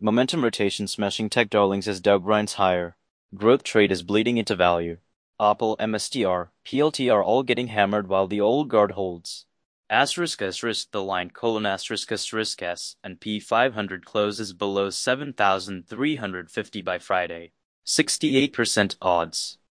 Momentum rotation smashing tech darlings as Dow grinds higher. Growth trade is bleeding into value. Apple, MSTR, PLT are all getting hammered while the old guard holds. Asterisk the line S and P500 closes below 7,350 by Friday. 68% odds.